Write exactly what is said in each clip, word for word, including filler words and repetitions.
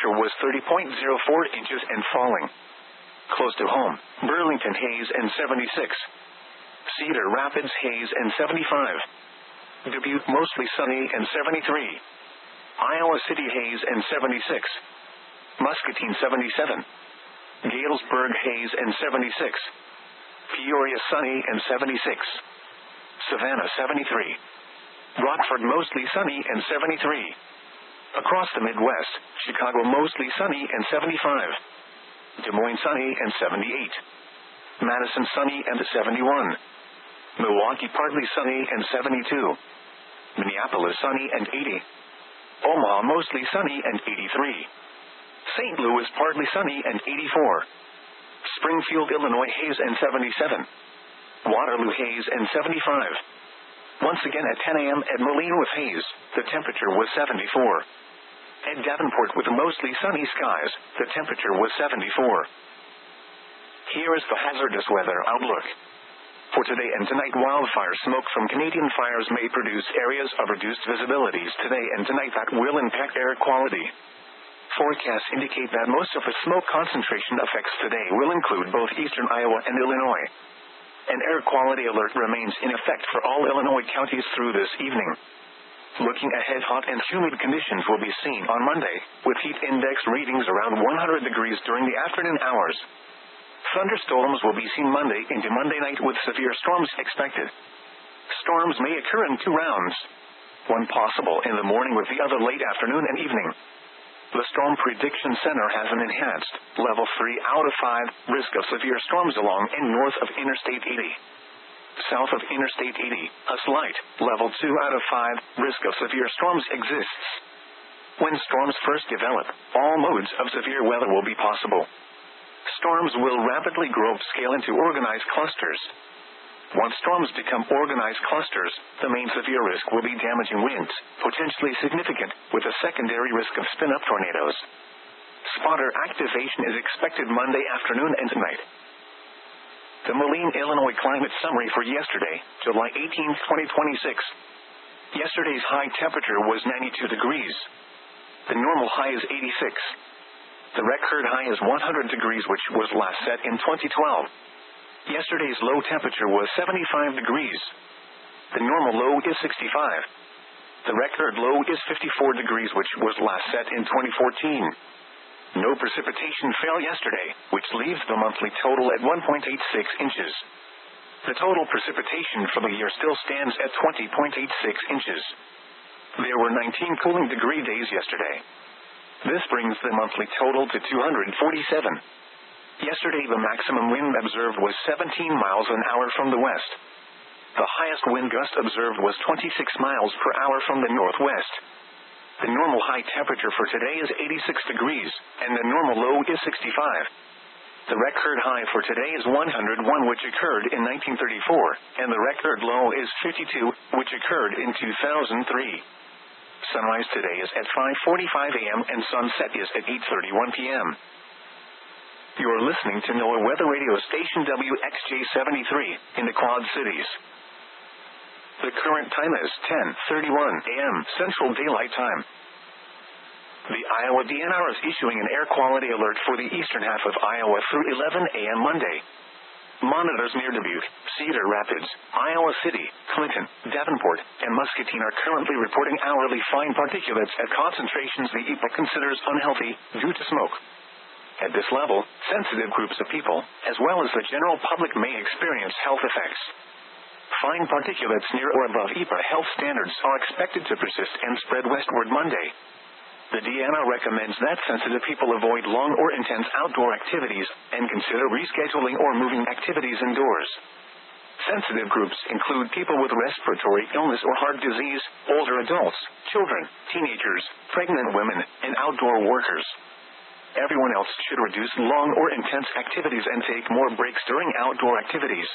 temperature was thirty point zero four inches and falling. Close to home, Burlington haze and seventy-six. Cedar Rapids haze and seventy-five. Dubuque mostly sunny and seventy-three. Iowa City haze and seventy-six. Muscatine seventy-seven. Galesburg haze and seventy-six. Peoria sunny and seventy-six. Savannah seventy-three. Rockford mostly sunny and seventy-three. Across the Midwest, Chicago mostly sunny and seventy-five. Des Moines sunny and seventy-eight. Madison sunny and seventy-one. Milwaukee partly sunny and seventy-two. Minneapolis sunny and eighty. Omaha mostly sunny and eighty-three. Saint Louis partly sunny and eighty-four. Springfield, Illinois haze and seventy-seven. Waterloo haze and seventy-five. Once again at ten a.m. at Moline with haze, the temperature was seventy-four. At Davenport with mostly sunny skies, the temperature was seventy-four. Here is the hazardous weather outlook. For today and tonight, wildfire smoke from Canadian fires may produce areas of reduced visibilities today and tonight that will impact air quality. Forecasts indicate that most of the smoke concentration effects today will include both eastern Iowa and Illinois. An air quality alert remains in effect for all Illinois counties through this evening. Looking ahead, hot and humid conditions will be seen on Monday, with heat index readings around one hundred degrees during the afternoon hours. Thunderstorms will be seen Monday into Monday night with severe storms expected. Storms may occur in two rounds. One possible in the morning with the other late afternoon and evening. The Storm Prediction Center has an enhanced, level three out of five, risk of severe storms along and north of Interstate eighty. South of Interstate eighty, a slight, level two out of five, risk of severe storms exists. When storms first develop, all modes of severe weather will be possible. Storms will rapidly grow upscale into organized clusters. Once storms become organized clusters, the main severe risk will be damaging winds, potentially significant, with a secondary risk of spin-up tornadoes. Spotter activation is expected Monday afternoon and tonight. The Moline, Illinois climate summary for yesterday, July eighteenth, twenty twenty-six. Yesterday's high temperature was ninety-two degrees. The normal high is eighty-six. The record high is one hundred degrees, which was last set in twenty twelve. Yesterday's low temperature was seventy-five degrees. The normal low is sixty-five. The record low is fifty-four degrees, which was last set in twenty fourteen. No precipitation fell yesterday, which leaves the monthly total at one point eight six inches. The total precipitation for the year still stands at twenty point eight six inches. There were nineteen cooling degree days yesterday. This brings the monthly total to two hundred forty-seven. Yesterday the maximum wind observed was seventeen miles an hour from the west. The highest wind gust observed was twenty-six miles per hour from the northwest. The normal high temperature for today is eighty-six degrees, and the normal low is sixty-five. The record high for today is one hundred one, which occurred in nineteen thirty-four, and the record low is fifty-two, which occurred in two thousand three. Sunrise today is at five forty-five a.m. and sunset is at eight thirty-one p.m. You are listening to NOAA Weather Radio Station W X J seventy-three in the Quad Cities. The current time is ten thirty-one a.m. Central Daylight Time. The Iowa D N R is issuing an air quality alert for the eastern half of Iowa through eleven a.m. Monday. Monitors near Dubuque, Cedar Rapids, Iowa City, Clinton, Davenport, and Muscatine are currently reporting hourly fine particulates at concentrations the E P A considers unhealthy due to smoke. At this level, sensitive groups of people, as well as the general public, may experience health effects. Fine particulates near or above E P A health standards are expected to persist and spread westward Monday. The D N R recommends that sensitive people avoid long or intense outdoor activities and consider rescheduling or moving activities indoors. Sensitive groups include people with respiratory illness or heart disease, older adults, children, teenagers, pregnant women, and outdoor workers. Everyone else should reduce long or intense activities and take more breaks during outdoor activities.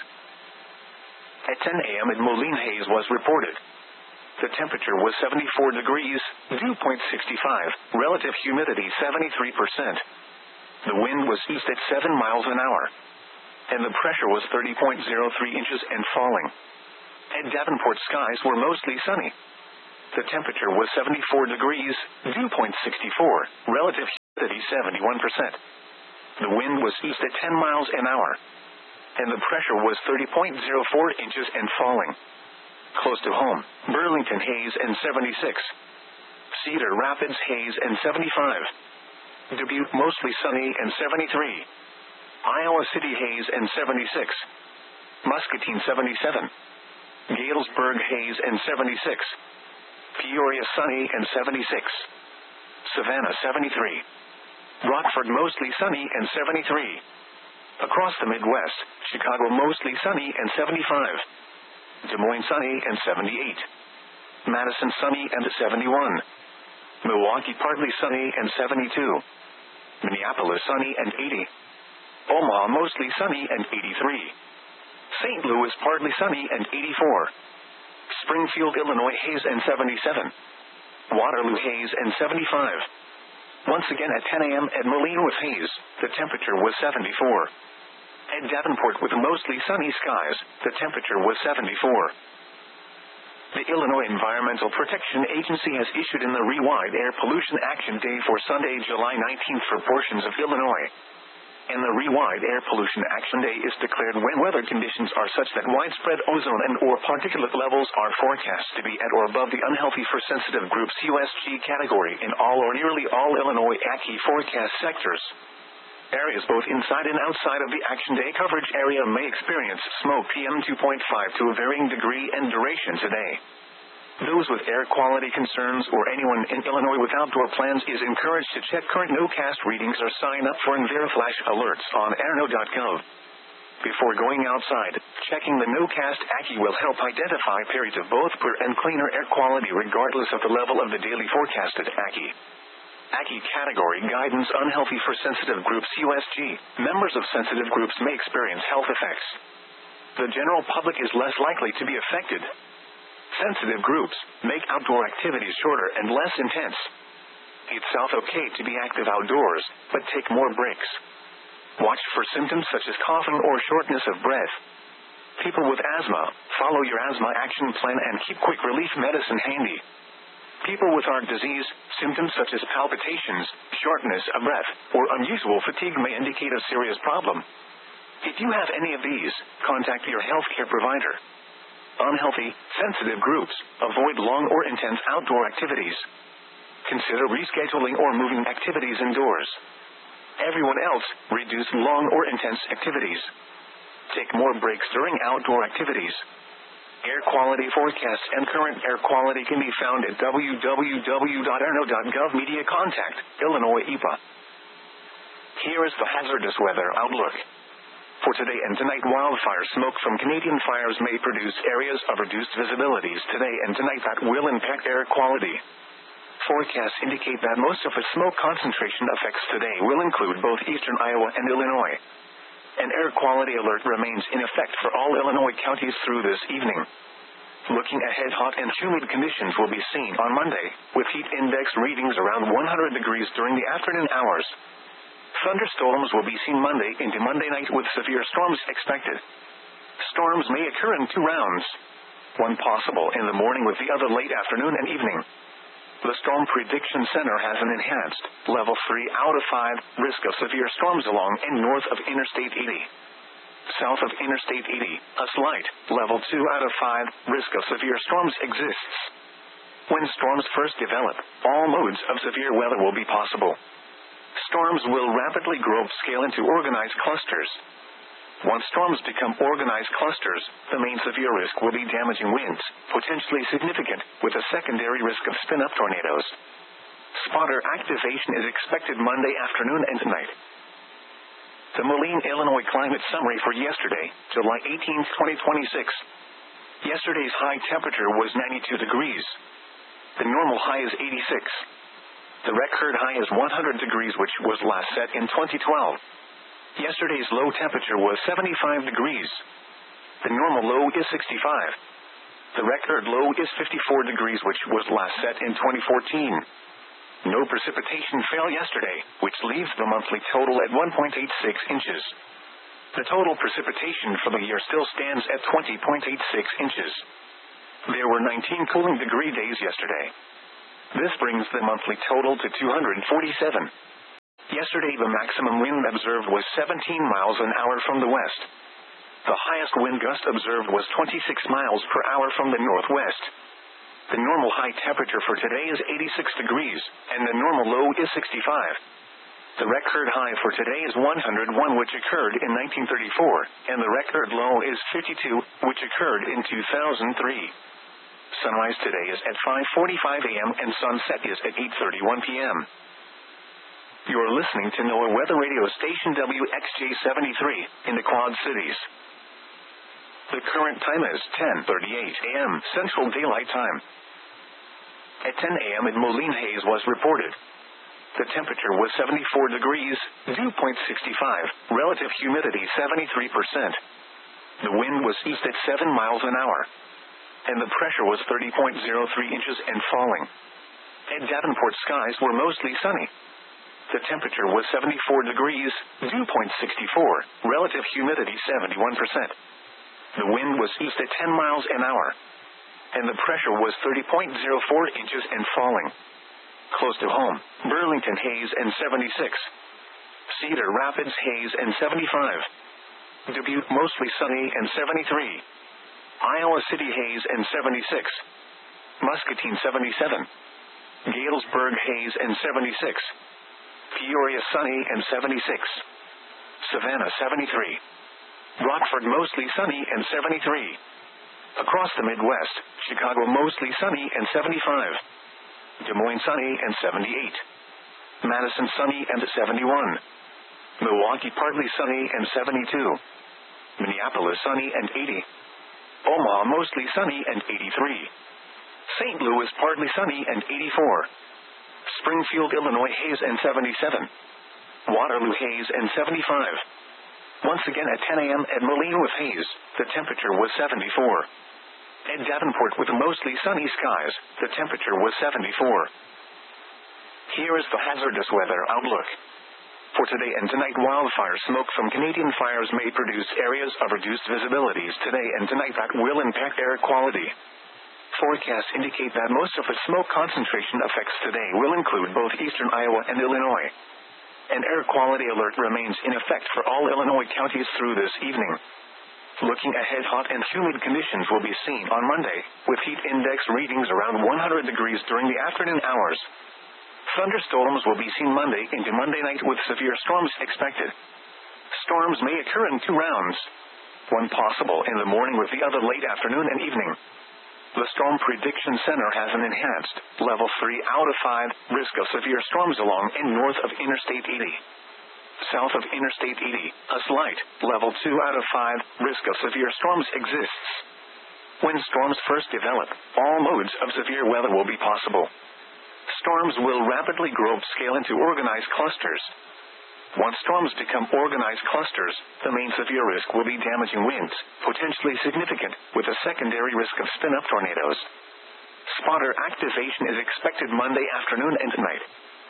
At ten a.m. at Moline haze was reported. The temperature was seventy-four degrees, dew point sixty-five, relative humidity seventy-three percent. The wind was east at seven miles an hour. And the pressure was thirty point zero three inches and falling. At Davenport, skies were mostly sunny. The temperature was seventy-four degrees, dew point sixty-four, relative humidity seventy-one percent. The wind was east at ten miles an hour. And the pressure was thirty point zero four inches and falling. Close to home, Burlington haze and seventy-six. Cedar Rapids haze and seventy-five. Dubuque mostly sunny and seventy-three. Iowa City haze and seventy-six. Muscatine seventy-seven. Galesburg haze and seventy-six. Peoria sunny and seventy-six. Savannah seventy-three. Rockford mostly sunny and seventy-three. Across the Midwest, Chicago mostly sunny and seventy-five. Des Moines sunny and seventy-eight. Madison sunny and seventy-one. Milwaukee partly sunny and seventy-two. Minneapolis sunny and eighty. Omaha mostly sunny and eighty-three. Saint Louis partly sunny and eighty-four. Springfield, Illinois haze and seventy-seven. Waterloo haze and seventy-five. Once again at ten a.m. at Moline with haze, the temperature was seventy-four. At Davenport with mostly sunny skies, the temperature was seventy-four. The Illinois Environmental Protection Agency has issued in the Rewide Air Pollution Action Day for Sunday, July nineteenth for portions of Illinois. And the Rewide Air Pollution Action Day is declared when weather conditions are such that widespread ozone and or particulate levels are forecast to be at or above the unhealthy for sensitive groups U S G category in all or nearly all Illinois A C I forecast sectors. Areas both inside and outside of the Action Day coverage area may experience smoke P M two point five to a varying degree and duration today. Those with air quality concerns or anyone in Illinois with outdoor plans is encouraged to check current NOCAST readings or sign up for EnviroFlash alerts on airno dot gov. Before going outside, checking the NOCAST A C I will help identify periods of both poor and cleaner air quality regardless of the level of the daily forecasted A C I. A C I category guidance unhealthy for sensitive groups U S G. Members of sensitive groups may experience health effects. The general public is less likely to be affected. Sensitive groups make outdoor activities shorter and less intense. It's okay to be active outdoors, but take more breaks. Watch for symptoms such as coughing or shortness of breath. People with asthma, follow your asthma action plan and keep quick relief medicine handy. People with heart disease, symptoms such as palpitations, shortness of breath, or unusual fatigue may indicate a serious problem. If you have any of these, contact your healthcare provider. Unhealthy, sensitive groups, avoid long or intense outdoor activities. Consider rescheduling or moving activities indoors. Everyone else, reduce long or intense activities. Take more breaks during outdoor activities. Air quality forecasts and current air quality can be found at w w w dot airno dot gov. Media contact, Illinois E P A. Here is the hazardous weather outlook. For today and tonight, wildfire smoke from Canadian fires may produce areas of reduced visibilities today and tonight that will impact air quality. Forecasts indicate that most of the smoke concentration effects today will include both eastern Iowa and Illinois. An air quality alert remains in effect for all Illinois counties through this evening. Looking ahead, hot and humid conditions will be seen on Monday, with heat index readings around one hundred degrees during the afternoon hours. Thunderstorms will be seen Monday into Monday night with severe storms expected. Storms may occur in two rounds. One possible in the morning with the other late afternoon and evening. The Storm Prediction Center has an enhanced, level three out of five, risk of severe storms along and north of Interstate eighty. South of Interstate eighty, a slight, level two out of five, risk of severe storms exists. When storms first develop, all modes of severe weather will be possible. Storms will rapidly grow upscale into organized clusters. Once storms become organized clusters, the main severe risk will be damaging winds, potentially significant, with a secondary risk of spin-up tornadoes. Spotter activation is expected Monday afternoon and tonight. The Moline, Illinois climate summary for yesterday, July eighteenth, twenty twenty-six. Yesterday's high temperature was ninety-two degrees. The normal high is eighty-six. The record high is one hundred degrees, which was last set in twenty twelve. Yesterday's low temperature was seventy-five degrees. The normal low is sixty-five. The record low is fifty-four degrees, which was last set in twenty fourteen. No precipitation fell yesterday, which leaves the monthly total at one point eight six inches. The total precipitation for the year still stands at twenty point eight six inches. There were nineteen cooling degree days yesterday. This brings the monthly total to two hundred forty-seven. Yesterday the maximum wind observed was seventeen miles an hour from the west. The highest wind gust observed was twenty-six miles per hour from the northwest. The normal high temperature for today is eighty-six degrees, and the normal low is sixty-five. The record high for today is one hundred one, which occurred in nineteen thirty-four, and the record low is fifty-two, which occurred in two thousand three. Sunrise today is at five forty-five a m and sunset is at eight thirty-one p m You're listening to NOAA Weather Radio Station W X J seventy-three, in the Quad Cities. The current time is ten thirty-eight a m Central Daylight Time. At ten a m in Moline, haze was reported. The temperature was seventy-four degrees, dew point sixty-five, relative humidity seventy-three percent. The wind was east at seven miles an hour. And the pressure was thirty point zero three inches and falling. At Davenport, skies were mostly sunny. The temperature was seventy-four degrees, dew point sixty-four, relative humidity seventy-one percent. The wind was east at ten miles an hour. And the pressure was thirty point zero four inches and falling. Close to home, Burlington, haze and seventy-six. Cedar Rapids, haze and seventy-five. Dubuque, mostly sunny and seventy-three. Iowa City, haze and seventy-six. Muscatine, seventy-seven. Galesburg, haze and seventy-six. Peoria, sunny and seventy-six. Savannah, seventy-three. Rockford, mostly sunny and seventy-three. Across the Midwest, Chicago, mostly sunny and seventy-five. Des Moines, sunny and seventy-eight. Madison, sunny and seventy-one. Milwaukee, partly sunny and seventy-two. Minneapolis, sunny and eighty. Omaha, mostly sunny and eighty-three. Saint Louis, partly sunny and eighty-four. Springfield, Illinois, haze and seventy-seven. Waterloo, haze and seventy-five. Once again at ten a m at Moline with haze, the temperature was seventy-four. At Davenport with mostly sunny skies, the temperature was seventy-four. Here is the hazardous weather outlook. For today and tonight, wildfire smoke from Canadian fires may produce areas of reduced visibilities today and tonight that will impact air quality. Forecasts indicate that most of the smoke concentration effects today will include both eastern Iowa and Illinois. An air quality alert remains in effect for all Illinois counties through this evening. Looking ahead, hot and humid conditions will be seen on Monday, with heat index readings around one hundred degrees during the afternoon hours. Thunderstorms will be seen Monday into Monday night with severe storms expected. Storms may occur in two rounds. One possible in the morning with the other late afternoon and evening. The Storm Prediction Center has an enhanced, level three out of five, risk of severe storms along and north of Interstate eighty. South of Interstate eighty, a slight, level two out of five, risk of severe storms exists. When storms first develop, all modes of severe weather will be possible. Storms will rapidly grow upscale into organized clusters. Once storms become organized clusters, the main severe risk will be damaging winds, potentially significant, with a secondary risk of spin-up tornadoes. Spotter activation is expected Monday afternoon and tonight.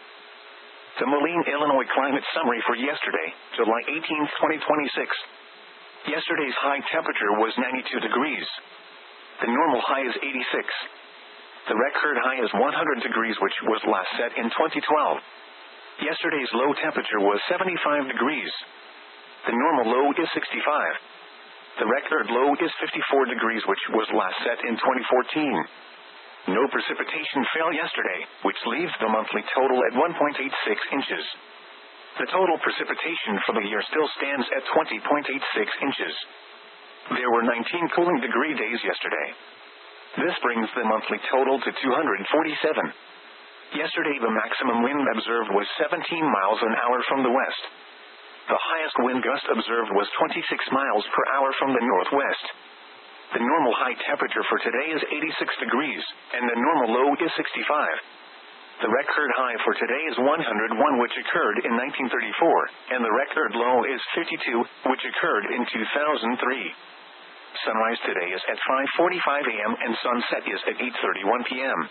The Moline, Illinois climate summary for yesterday, July eighteenth, twenty twenty-six. Yesterday's high temperature was ninety-two degrees. The normal high is eighty-six. The record high is one hundred degrees, which was last set in twenty twelve. Yesterday's low temperature was seventy-five degrees. The normal low is sixty-five. The record low is fifty-four degrees, which was last set in twenty fourteen. No precipitation fell yesterday, which leaves the monthly total at one point eight six inches. The total precipitation for the year still stands at twenty point eight six inches. There were nineteen cooling degree days yesterday. This brings the monthly total to two hundred forty-seven. Yesterday the maximum wind observed was seventeen miles an hour from the west. The highest wind gust observed was twenty-six miles per hour from the northwest. The normal high temperature for today is eighty-six degrees, and the normal low is sixty-five. The record high for today is one hundred one, which occurred in nineteen thirty-four, and the record low is fifty-two, which occurred in two thousand three. Sunrise today is at five forty-five a m and sunset is at eight thirty-one p m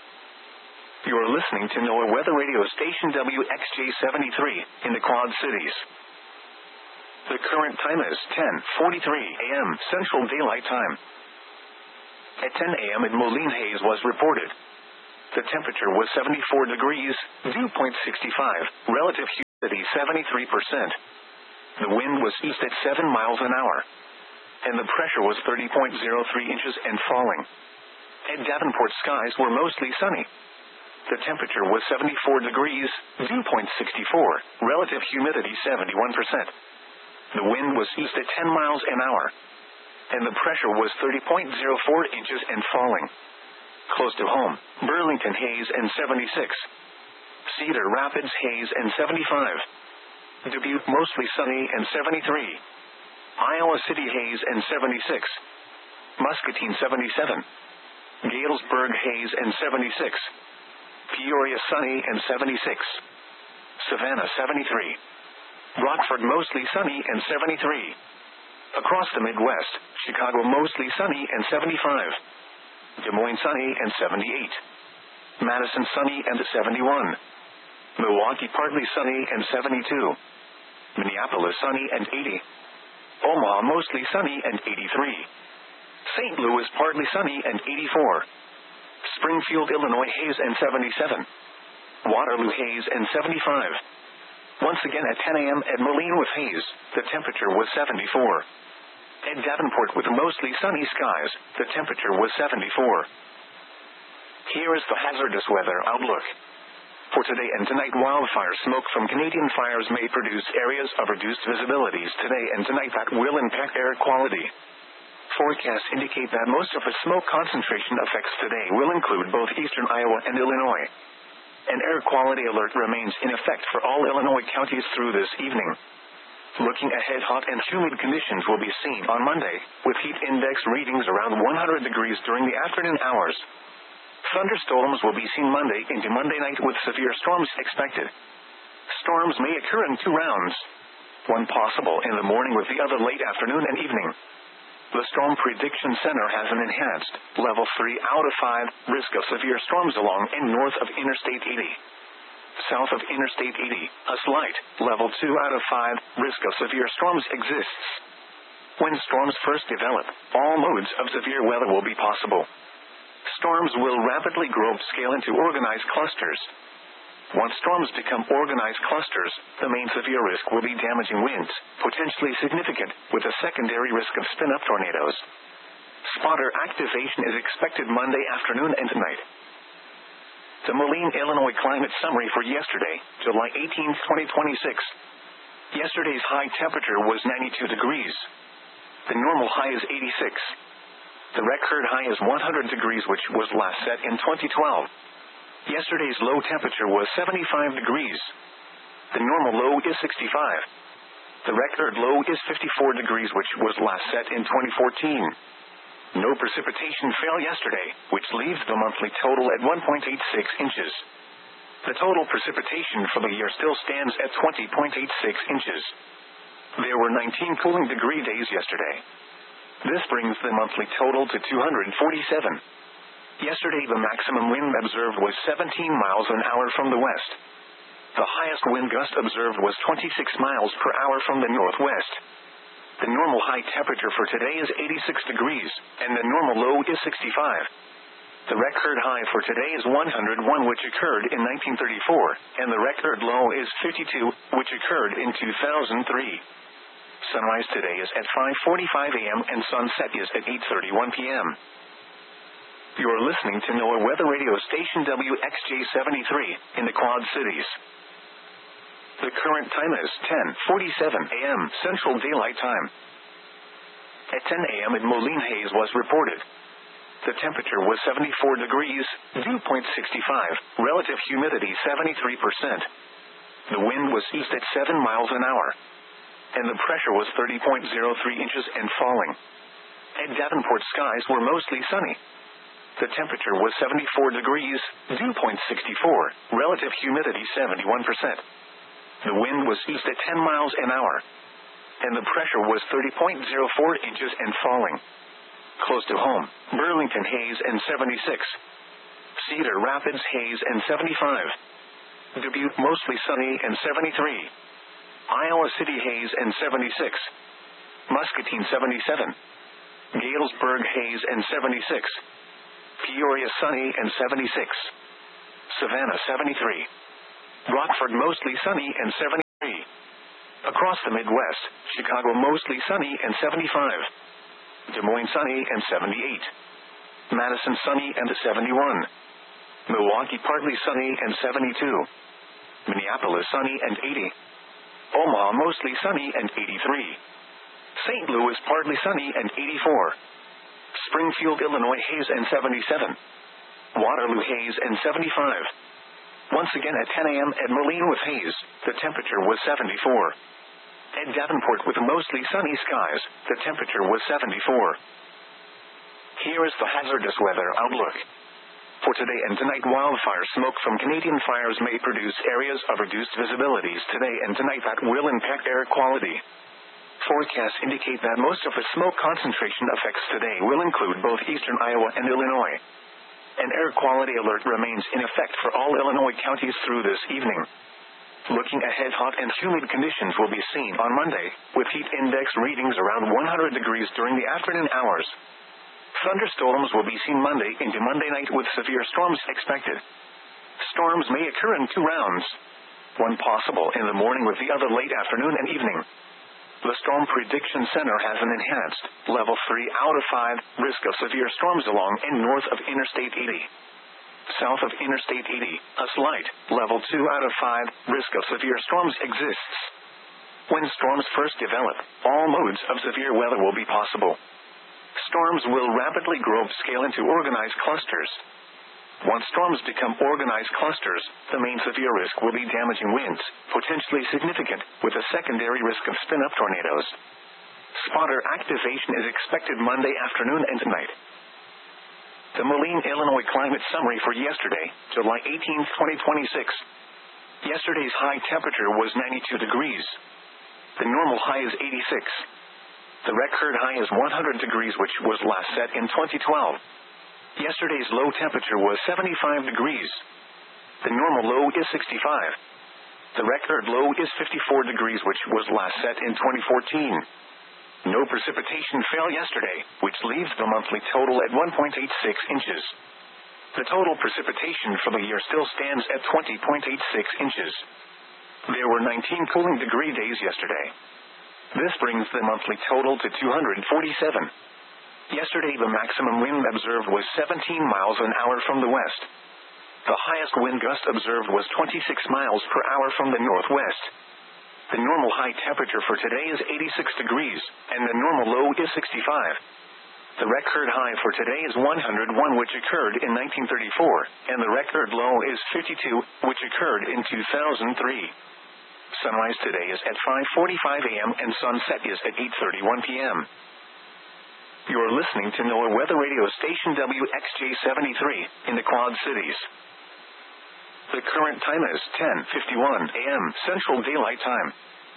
You are listening to NOAA Weather Radio Station W X J seventy-three, in the Quad Cities. The current time is ten forty-three a m Central Daylight Time. At ten a m in Moline, haze was reported. The temperature was seventy-four degrees, dew point sixty-five, relative humidity seventy-three percent. The wind was east at seven miles an hour. And the pressure was thirty point zero three inches and falling. At Davenport, skies were mostly sunny. The temperature was seventy-four degrees, dew point sixty-four, relative humidity seventy-one percent. The wind was east at ten miles an hour. And the pressure was thirty point zero four inches and falling. Close to home, Burlington haze and seventy-six. Cedar Rapids haze and seventy-five. Dubuque mostly sunny and seventy-three. Iowa City haze and seventy-six. Muscatine seventy-seven. Galesburg haze and seventy-six. Peoria sunny and seventy-six. Savannah seventy-three. Rockford mostly sunny and seventy-three. Across the Midwest, Chicago mostly sunny and seventy-five. Des Moines sunny and seventy-eight. Madison sunny and seventy-one. Milwaukee partly sunny and seventy-two. Minneapolis sunny and eighty. Omaha mostly sunny and eighty-three. Saint Louis partly sunny and eighty-four. Springfield, Illinois haze and seventy-seven. Waterloo haze and seventy-five. Once again at ten a.m. at Moline with haze, the temperature was seventy-four. At Davenport with mostly sunny skies, the temperature was seventy-four. Here is the hazardous weather outlook. For today and tonight, wildfire smoke from Canadian fires may produce areas of reduced visibilities today and tonight that will impact air quality. Forecasts indicate that most of the smoke concentration effects today will include both eastern Iowa and Illinois. An air quality alert remains in effect for all Illinois counties through this evening. Looking ahead, hot and humid conditions will be seen on Monday, with heat index readings around one hundred degrees during the afternoon hours. Thunderstorms will be seen Monday into Monday night with severe storms expected. Storms may occur in two rounds. One possible in the morning with the other late afternoon and evening. The Storm Prediction Center has an enhanced, level three out of five, risk of severe storms along and north of Interstate eighty. South of Interstate eighty, a slight, level two out of five, risk of severe storms exists. When storms first develop, all modes of severe weather will be possible. Storms will rapidly grow upscale into organized clusters. Once storms become organized clusters, the main severe risk will be damaging winds, potentially significant, with a secondary risk of spin-up tornadoes. Spotter activation is expected Monday afternoon and tonight. The Moline, Illinois climate summary for yesterday, July eighteenth, twenty twenty-six. Yesterday's high temperature was ninety-two degrees. The normal high is eighty-six. The record high is one hundred degrees, which was last set in twenty twelve. Yesterday's low temperature was seventy-five degrees. The normal low is sixty-five. The record low is fifty-four degrees, which was last set in twenty fourteen. No precipitation fell yesterday, which leaves the monthly total at one point eight six inches. The total precipitation for the year still stands at twenty point eight six inches. There were nineteen cooling degree days yesterday. This brings the monthly total to two hundred forty-seven. Yesterday the maximum wind observed was seventeen miles an hour from the west. The highest wind gust observed was twenty-six miles per hour from the northwest. The normal high temperature for today is eighty-six degrees, and the normal low is sixty-five. The record high for today is one hundred one, which occurred in nineteen thirty-four, and the record low is fifty-two, which occurred in two thousand three. Sunrise today is at five forty-five a.m. and sunset is at eight thirty-one p.m. You are listening to NOAA Weather Radio Station W X J seventy-three in the Quad Cities. The current time is ten forty-seven a.m. Central Daylight Time. At ten a.m. in Moline, haze was reported. The temperature was seventy-four degrees, dew point sixty-five, relative humidity seventy-three percent. The wind was east at seven miles an hour. And the pressure was thirty point zero three inches and falling. At Davenport, skies were mostly sunny. The temperature was seventy-four degrees, dew point sixty-four, relative humidity seventy-one percent. The wind was east at ten miles an hour. And the pressure was thirty point zero four inches and falling. Close to home, Burlington haze and seventy-six. Cedar Rapids haze and seventy-five. Dubuque mostly sunny and seventy-three. Iowa City haze and seventy-six. Muscatine seventy-seven. Galesburg haze and seventy-six. Peoria sunny and seventy-six. Savannah seventy-three. Rockford mostly sunny and seventy. Across the Midwest, Chicago mostly sunny and seventy-five. Des Moines sunny and seventy-eight. Madison sunny and seventy-one. Milwaukee partly sunny and seventy-two. Minneapolis sunny and eighty. Omaha mostly sunny and eighty-three. Saint Louis partly sunny and eighty-four. Springfield, Illinois haze and seventy-seven. Waterloo haze and seventy-five. Once again at ten a.m. at Moline with haze, the temperature was seventy-four. At Davenport with mostly sunny skies, the temperature was seventy-four. Here is the hazardous weather outlook. For today and tonight, wildfire smoke from Canadian fires may produce areas of reduced visibilities today and tonight that will impact air quality. Forecasts indicate that most of the smoke concentration effects today will include both eastern Iowa and Illinois. An air quality alert remains in effect for all Illinois counties through this evening. Looking ahead, hot and humid conditions will be seen on Monday, with heat index readings around one hundred degrees during the afternoon hours. Thunderstorms will be seen Monday into Monday night with severe storms expected. Storms may occur in two rounds. One possible in the morning with the other late afternoon and evening. The Storm Prediction Center has an enhanced, level three out of five, risk of severe storms along and north of Interstate eighty. South of Interstate eighty, a slight, level two out of five, risk of severe storms exists. When storms first develop, all modes of severe weather will be possible. Storms will rapidly grow upscale into organized clusters. Once storms become organized clusters, the main severe risk will be damaging winds, potentially significant, with a secondary risk of spin-up tornadoes. Spotter activation is expected Monday afternoon and tonight. The Moline, Illinois climate summary for yesterday, July eighteenth, twenty twenty-six. Yesterday's high temperature was ninety-two degrees. The normal high is eighty-six. The record high is one hundred degrees, which was last set in twenty twelve. Yesterday's low temperature was seventy-five degrees. The normal low is sixty-five. The record low is fifty-four degrees, which was last set in twenty fourteen. No precipitation fell yesterday, which leaves the monthly total at one point eight six inches. The total precipitation for the year still stands at twenty point eight six inches. There were nineteen cooling degree days yesterday. This brings the monthly total to two hundred forty-seven. Yesterday, the maximum wind observed was seventeen miles an hour from the west. The highest wind gust observed was twenty-six miles per hour from the northwest. The normal high temperature for today is eighty-six degrees, and the normal low is sixty-five. The record high for today is one hundred one, which occurred in nineteen thirty-four, and the record low is fifty-two, which occurred in two thousand three. Sunrise today is at five forty-five a.m. and sunset is at eight thirty-one p.m. You are listening to NOAA Weather Radio Station W X J seventy-three in the Quad Cities. The current time is ten fifty-one a.m. Central Daylight Time.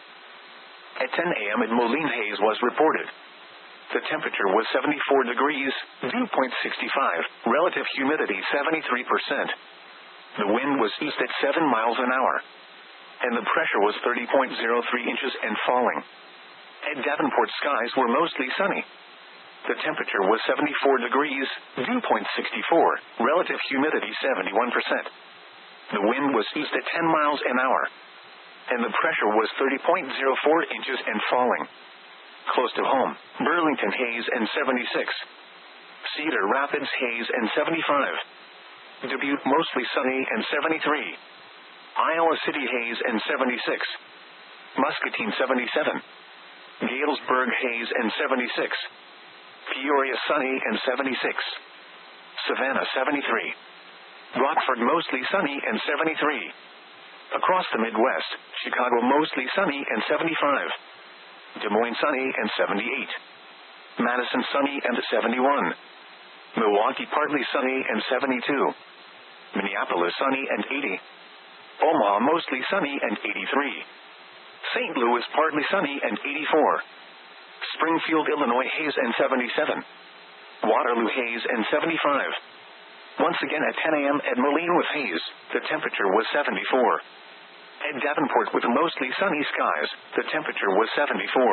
At ten a.m. at Moline, haze was reported. The temperature was seventy-four degrees, dew point sixty-five, relative humidity seventy-three percent. The wind was east at seven miles an hour. And the pressure was thirty point zero three inches and falling. At Davenport, skies were mostly sunny. The temperature was seventy-four degrees, dew point sixty-four, relative humidity seventy-one percent. The wind was east at ten miles an hour. And the pressure was thirty point zero four inches and falling. Close to home, Burlington haze and seventy-six. Cedar Rapids haze and seventy-five. Dubuque mostly sunny and seventy-three. Iowa City haze and seventy-six. Muscatine seventy-seven. Galesburg haze and seventy-six. Peoria sunny and seventy-six. Savannah seventy-three. Rockford mostly sunny and seventy-three. Across the Midwest, Chicago mostly sunny and seventy-five. Des Moines sunny and seventy-eight. Madison sunny and seventy-one. Milwaukee partly sunny and seventy-two. Minneapolis sunny and eighty. Omaha mostly sunny and eighty-three. Saint Louis partly sunny and eighty-four. Springfield, Illinois haze and seventy-seven. Waterloo haze and seventy-five. Once again at ten a.m. at Moline with haze, the temperature was seventy-four. At Davenport with mostly sunny skies, the temperature was seventy-four.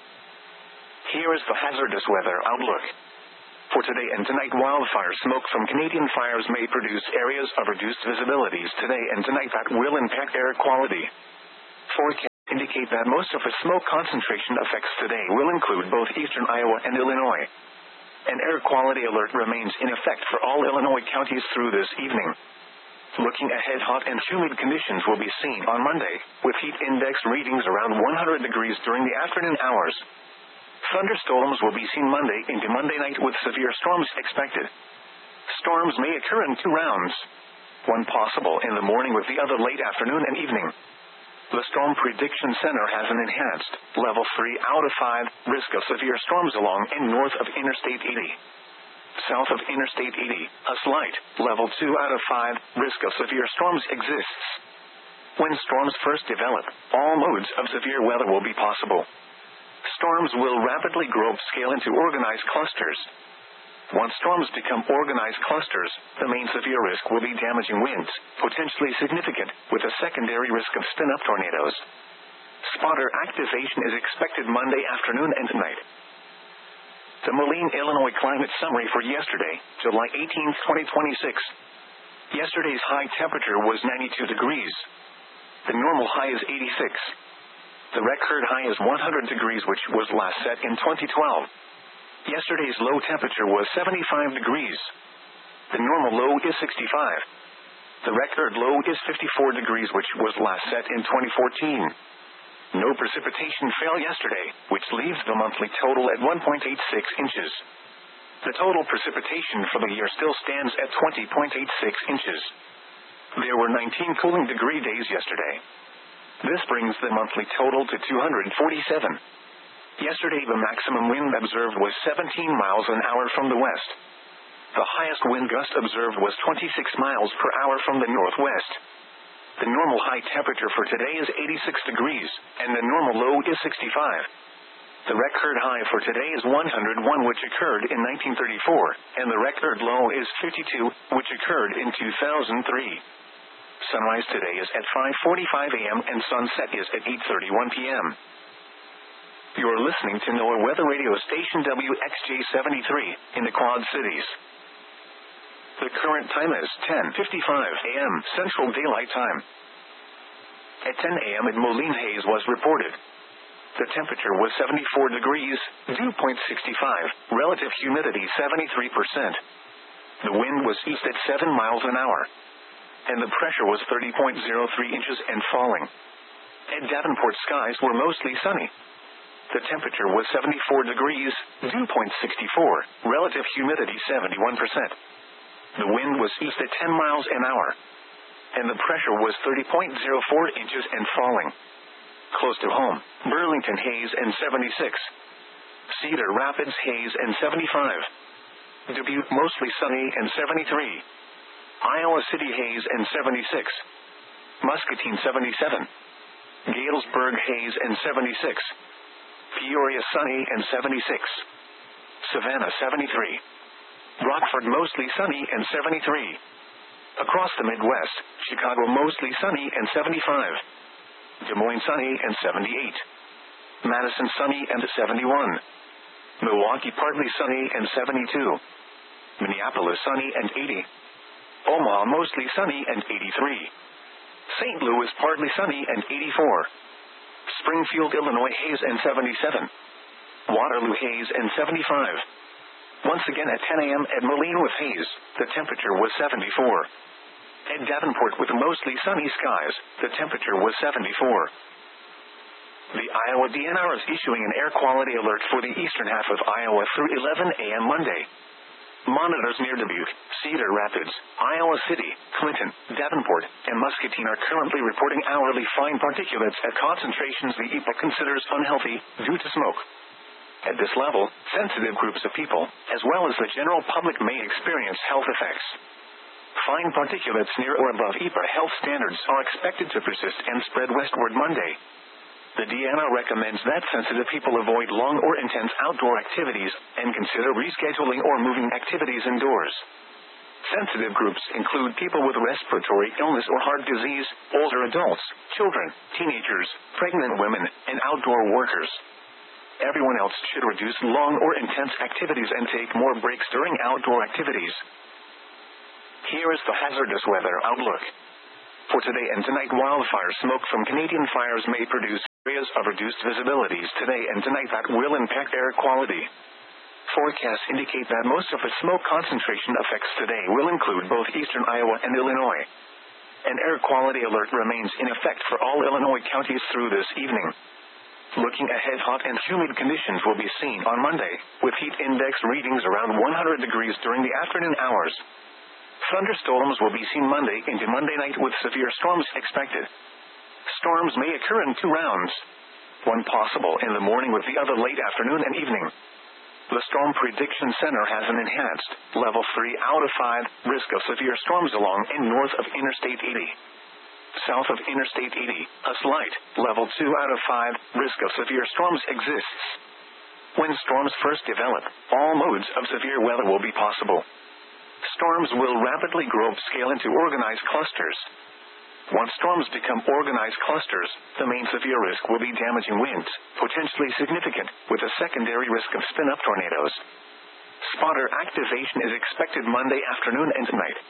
Here is the hazardous weather outlook. For today and tonight, wildfire smoke from Canadian fires may produce areas of reduced visibilities today and tonight that will impact air quality. Forecast indicates indicate that most of the smoke concentration effects today will include both eastern Iowa and Illinois. An air quality alert remains in effect for all Illinois counties through this evening. Looking ahead, hot and humid conditions will be seen on Monday, with heat index readings around one hundred degrees during the afternoon hours. Thunderstorms will be seen Monday into Monday night with severe storms expected. Storms may occur in two rounds. One possible in the morning with the other late afternoon and evening. The Storm Prediction Center has an enhanced, level three out of five, risk of severe storms along and north of Interstate eighty. South of Interstate eighty, a slight, level two out of five, risk of severe storms exists. When storms first develop, all modes of severe weather will be possible. Storms will rapidly grow upscale into organized clusters. Once storms become organized clusters, the main severe risk will be damaging winds, potentially significant, with a secondary risk of spin-up tornadoes. Spotter activation is expected Monday afternoon and night. The Moline, Illinois climate summary for yesterday, July eighteenth, twenty twenty-six. Yesterday's high temperature was ninety-two degrees. The normal high is eighty-six. The record high is one hundred degrees, which was last set in twenty twelve. Yesterday's low temperature was seventy-five degrees. The normal low is sixty-five. The record low is fifty-four degrees, which was last set in twenty fourteen. No precipitation fell yesterday, which leaves the monthly total at one point eight six inches. The total precipitation for the year still stands at twenty point eight six inches. There were nineteen cooling degree days yesterday. This brings the monthly total to two hundred forty-seven. Yesterday the maximum wind observed was seventeen miles an hour from the west. The highest wind gust observed was twenty-six miles per hour from the northwest. The normal high temperature for today is eighty-six degrees, and the normal low is sixty-five. The record high for today is one hundred one, which occurred in nineteen thirty-four, and the record low is fifty-two, which occurred in two thousand three. Sunrise today is at five forty-five a m and sunset is at eight thirty-one p m You're listening to NOAA Weather Radio Station W X J seventy-three, in the Quad Cities. The current time is ten fifty-five a m Central Daylight Time. At ten a m in Moline, haze was reported. The temperature was seventy-four degrees, dew point sixty-five, relative humidity seventy-three percent. The wind was east at seven miles an hour. And the pressure was thirty point zero three inches and falling. At Davenport, skies were mostly sunny. The temperature was seventy-four degrees, dew point sixty-four, relative humidity seventy-one percent. The wind was east at ten miles an hour. And the pressure was thirty point zero four inches and falling. Close to home, Burlington, haze and seventy-six. Cedar Rapids, haze and seventy-five. Dubuque, mostly sunny and seventy-three. Iowa City, haze and seventy-six. Muscatine, seventy-seven. Galesburg, haze and seventy-six. Peoria, sunny and seventy-six. Savannah, seventy-three. Rockford, mostly sunny and seventy-three. Across the Midwest, Chicago, mostly sunny and seventy-five. Des Moines, sunny and seventy-eight. Madison, sunny and seventy-one. Milwaukee, partly sunny and seventy-two. Minneapolis, sunny and eighty. Omaha, mostly sunny and eighty-three. Saint Louis, partly sunny and eighty-four. Springfield, Illinois, haze and seventy-seven. Waterloo, haze and seventy-five. Once again at ten a m at Moline with haze, the temperature was seventy-four. At Davenport with mostly sunny skies, the temperature was seventy-four. The Iowa D N R is issuing an air quality alert for the eastern half of Iowa through eleven a m Monday. Monitors near Dubuque, Cedar Rapids, Iowa City, Clinton, Davenport, and Muscatine are currently reporting hourly fine particulates at concentrations the E P A considers unhealthy due to smoke. At this level, sensitive groups of people, as well as the general public, may experience health effects. Fine particulates near or above E P A health standards are expected to persist and spread westward Monday. The D N R recommends that sensitive people avoid long or intense outdoor activities and consider rescheduling or moving activities indoors. Sensitive groups include people with respiratory illness or heart disease, older adults, children, teenagers, pregnant women, and outdoor workers. Everyone else should reduce long or intense activities and take more breaks during outdoor activities. Here is the hazardous weather outlook. For today and tonight, wildfire smoke from Canadian fires may produce Areas of reduced visibilities today and tonight that will impact air quality. Forecasts indicate that most of the smoke concentration effects today will include both eastern Iowa and Illinois. An air quality alert remains in effect for all Illinois counties through this evening. Looking ahead, hot and humid conditions will be seen on Monday, with heat index readings around one hundred degrees during the afternoon hours. Thunderstorms will be seen Monday into Monday night with severe storms expected. Storms may occur in two rounds. One possible in the morning with the other late afternoon and evening. The Storm Prediction Center has an enhanced, level three out of five, risk of severe storms along and north of Interstate eighty. South of Interstate eighty, a slight, level two out of five, risk of severe storms exists. When storms first develop, all modes of severe weather will be possible. Storms will rapidly grow upscale into organized clusters. Once storms become organized clusters, the main severe risk will be damaging winds, potentially significant, with a secondary risk of spin-up tornadoes. Spotter activation is expected Monday afternoon and tonight.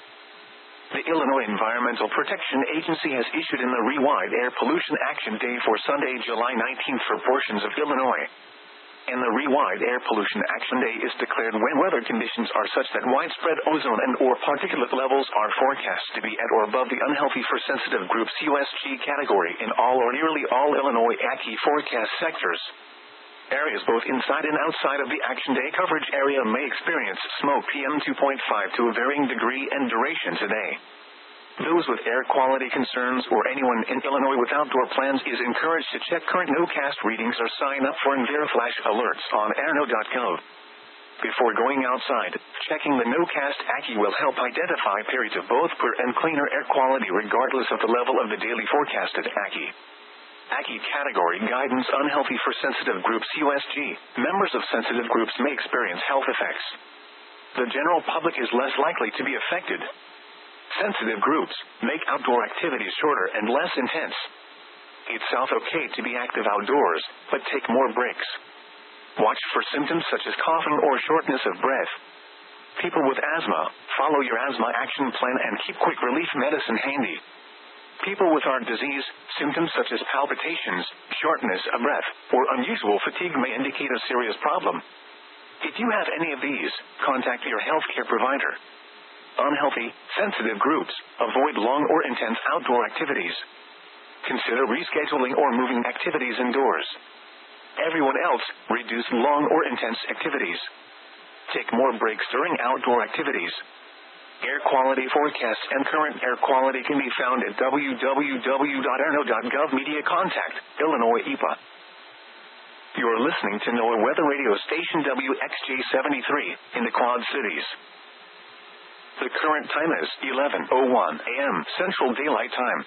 The Illinois Environmental Protection Agency has issued an Illinois Air Pollution Action Day for Sunday, July nineteenth for portions of Illinois. And the Illinois Air Pollution Action Day is declared when weather conditions are such that widespread ozone and or particulate levels are forecast to be at or above the unhealthy for sensitive groups U S G category in all or nearly all Illinois A C C I forecast sectors. Areas both inside and outside of the Action Day coverage area may experience smoke P M two point five to a varying degree and duration today. Those with air quality concerns or anyone in Illinois with outdoor plans is encouraged to check current NOCAST readings or sign up for EnviroFlash alerts on airno dot gov. Before going outside, checking the NOCAST A C C I will help identify periods of both poor and cleaner air quality regardless of the level of the daily forecasted A C C I. A C C I category guidance unhealthy for sensitive groups U S G. Members of sensitive groups may experience health effects. The general public is less likely to be affected. Sensitive groups make outdoor activities shorter and less intense. It's okay to be active outdoors, but take more breaks. Watch for symptoms such as coughing or shortness of breath. People with asthma, follow your asthma action plan and keep quick relief medicine handy. People with heart disease, symptoms such as palpitations, shortness of breath, or unusual fatigue may indicate a serious problem. If you have any of these, contact your healthcare provider. Unhealthy, sensitive groups, avoid long or intense outdoor activities. Consider rescheduling or moving activities indoors. Everyone else, reduce long or intense activities. Take more breaks during outdoor activities. Air quality forecasts and current air quality can be found at w w w dot airno dot gov. Media contact, Illinois E P A. You are listening to NOAA Weather Radio Station W X J seventy-three in the Quad Cities. The current time is eleven oh one a m Central Daylight Time.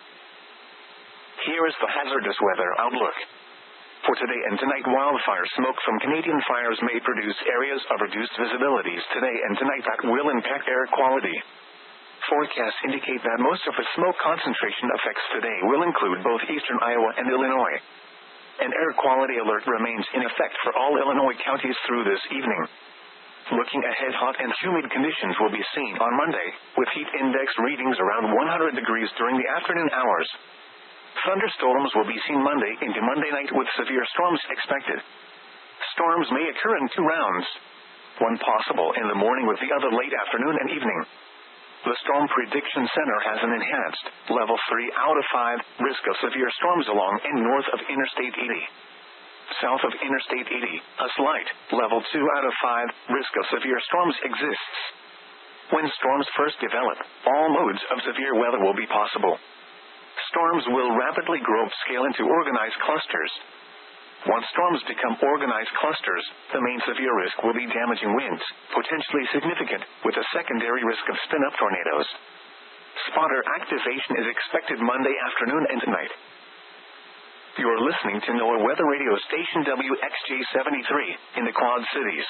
Here is the hazardous weather outlook. For today and tonight, wildfire smoke from Canadian fires may produce areas of reduced visibilities today and tonight that will impact air quality. Forecasts indicate that most of the smoke concentration effects today will include both eastern Iowa and Illinois. An air quality alert remains in effect for all Illinois counties through this evening. Looking ahead, hot and humid conditions will be seen on Monday, with heat index readings around one hundred degrees during the afternoon hours. Thunderstorms will be seen Monday into Monday night with severe storms expected. Storms may occur in two rounds. One possible in the morning with the other late afternoon and evening. The Storm Prediction Center has an enhanced, level three out of five, risk of severe storms along and north of Interstate eighty. South of Interstate eighty, a slight, level two out of five, risk of severe storms exists. When storms first develop, all modes of severe weather will be possible. Storms will rapidly grow upscale into organized clusters. Once storms become organized clusters, the main severe risk will be damaging winds, potentially significant, with a secondary risk of spin-up tornadoes. Spotter activation is expected Monday afternoon and tonight. You are listening to NOAA Weather Radio Station W X J seventy-three in the Quad Cities.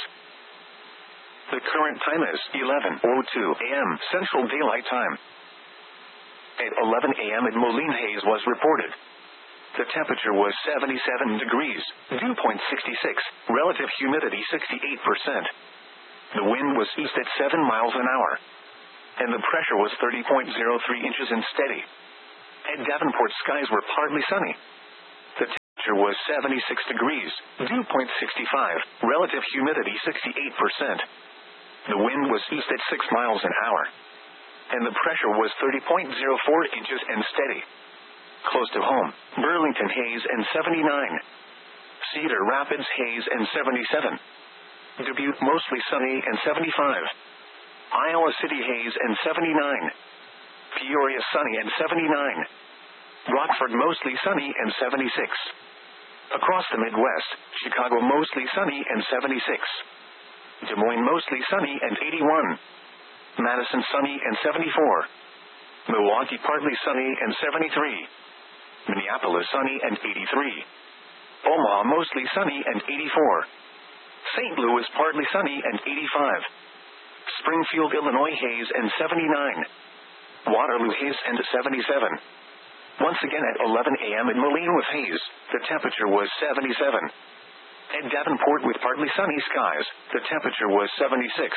The current time is eleven oh two a m Central Daylight Time. At eleven a m at Moline Haze was reported. The temperature was seventy-seven degrees, dew point sixty-six, relative humidity sixty-eight percent. The wind was east at seven miles an hour. And the pressure was thirty point oh three inches and steady. At Davenport, skies were partly sunny. temperature was seventy-six degrees, dew point sixty-five, relative humidity sixty-eight percent. The wind was east at six miles an hour. And the pressure was thirty point zero four inches and steady. Close to home, Burlington haze and seventy-nine. Cedar Rapids haze and seventy-seven. Dubuque mostly sunny and seventy-five. Iowa City haze and seventy-nine. Peoria sunny and seventy-nine. Rockford mostly sunny and seventy-six. Across the Midwest, Chicago mostly sunny and seventy-six. Des Moines mostly sunny and eighty-one. Madison sunny and seventy-four. Milwaukee partly sunny and seventy-three. Minneapolis sunny and eighty-three. Omaha mostly sunny and eighty-four. Saint Louis partly sunny and eighty-five. Springfield, Illinois haze and seventy-nine. Waterloo haze and seventy-seven. Once again at eleven a.m. in Moline with haze, the temperature was seventy-seven. At Davenport with partly sunny skies, the temperature was seventy-six.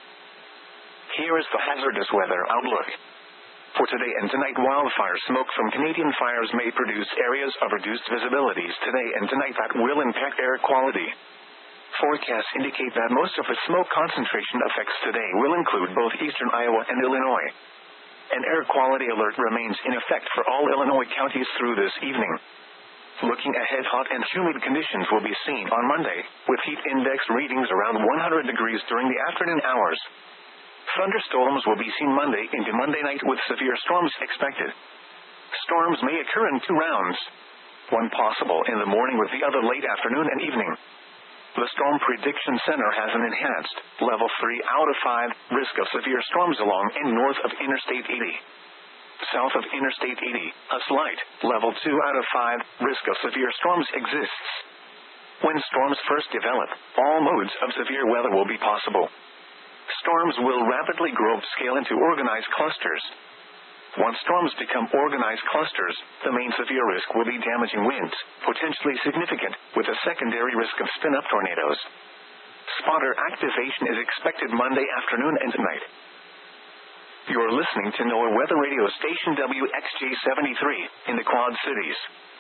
Here is the hazardous weather outlook. For today and tonight, wildfire smoke from Canadian fires may produce areas of reduced visibilities today and tonight that will impact air quality. Forecasts indicate that most of the smoke concentration effects today will include both eastern Iowa and Illinois. An air quality alert remains in effect for all Illinois counties through this evening. Looking ahead, hot and humid conditions will be seen on Monday, with heat index readings around one hundred degrees during the afternoon hours. Thunderstorms will be seen Monday into Monday night with severe storms expected. Storms may occur in two rounds. One possible in the morning with the other late afternoon and evening. The Storm Prediction Center has an enhanced, level three out of five, risk of severe storms along and north of Interstate eighty. South of Interstate eighty, a slight, level two out of five, risk of severe storms exists. When storms first develop, all modes of severe weather will be possible. Storms will rapidly grow upscale into organized clusters. Once storms become organized clusters, the main severe risk will be damaging winds, potentially significant, with a secondary risk of spin-up tornadoes. Spotter activation is expected Monday afternoon and tonight. You're listening to NOAA Weather Radio Station W X J seventy-three, in the Quad Cities.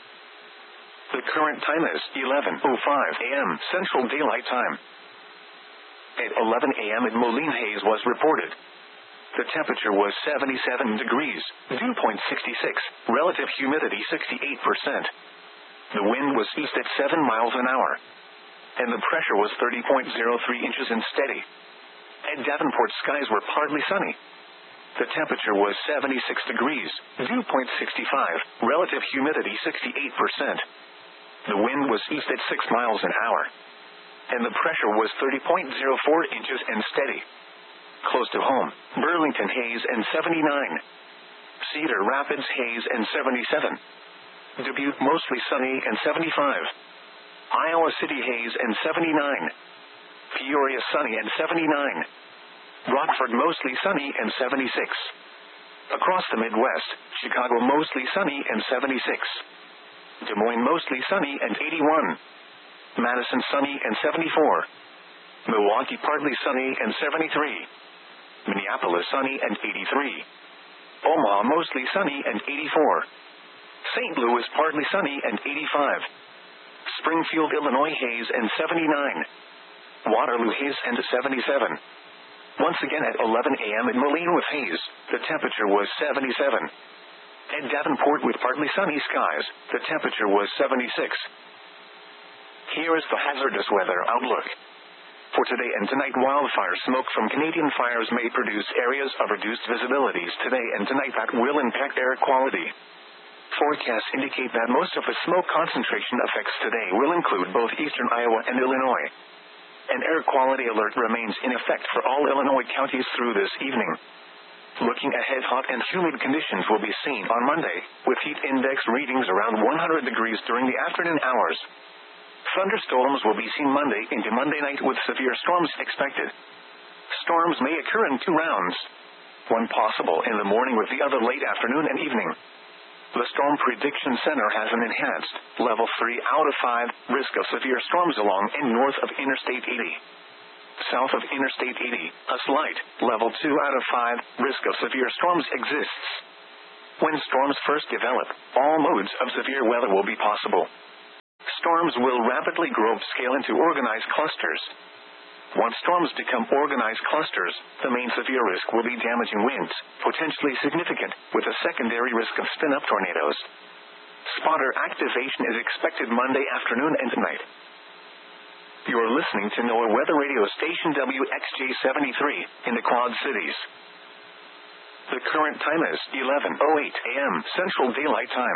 The current time is eleven oh five a.m. Central Daylight Time. At eleven a.m. in Moline haze was reported. The temperature was seventy-seven degrees, dew point sixty-six, relative humidity sixty-eight percent. The wind was east at seven miles an hour. And the pressure was thirty point zero three inches and steady. At Davenport, skies were partly sunny. The temperature was seventy-six degrees, dew point sixty-five, relative humidity sixty-eight percent. The wind was east at six miles an hour. And the pressure was thirty point zero four inches and steady. Close to home, Burlington haze and seventy-nine. Cedar Rapids haze and seventy-seven. Dubuque mostly sunny and seventy-five. Iowa City haze and seventy-nine. Peoria sunny and seventy-nine. Rockford mostly sunny and seventy-six. Across the Midwest, Chicago mostly sunny and seventy-six. Des Moines mostly sunny and eighty-one. Madison sunny and seventy-four. Milwaukee partly sunny and seventy-three. Minneapolis sunny and eighty-three. Omaha mostly sunny and eighty-four. Saint Louis partly sunny and eighty-five. Springfield, Illinois haze and seventy-nine. Waterloo haze and seventy-seven. Once again at eleven a.m. in Moline with haze, the temperature was seventy-seven. At Davenport with partly sunny skies, the temperature was seventy-six. Here is the hazardous weather outlook. For today and tonight, wildfire smoke from Canadian fires may produce areas of reduced visibilities today and tonight that will impact air quality. Forecasts indicate that most of the smoke concentration effects today will include both eastern Iowa and Illinois. An air quality alert remains in effect for all Illinois counties through this evening. Looking ahead, hot and humid conditions will be seen on Monday, with heat index readings around one hundred degrees during the afternoon hours. Thunderstorms will be seen Monday into Monday night with severe storms expected. Storms may occur in two rounds. One possible in the morning with the other late afternoon and evening. The Storm Prediction Center has an enhanced, level three out of five, risk of severe storms along and north of Interstate eighty. South of Interstate eighty, a slight, level two out of five, risk of severe storms exists. When storms first develop, all modes of severe weather will be possible. Storms will rapidly grow upscale into organized clusters. Once storms become organized clusters, the main severe risk will be damaging winds, potentially significant, with a secondary risk of spin-up tornadoes. Spotter activation is expected Monday afternoon and night. You are listening to NOAA Weather Radio Station W X J seventy-three in the Quad Cities. The current time is eleven oh eight a m Central Daylight Time.